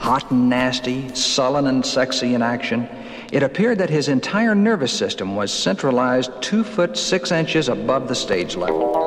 hot and nasty, sullen and sexy in action, it appeared that his entire nervous system was centralized 2 foot 6 inches above the stage level.